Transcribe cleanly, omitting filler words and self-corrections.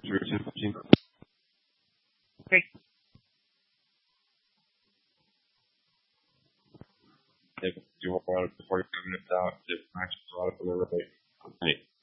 Okay. If you want to before you 5 minutes out, if Max is out of the right.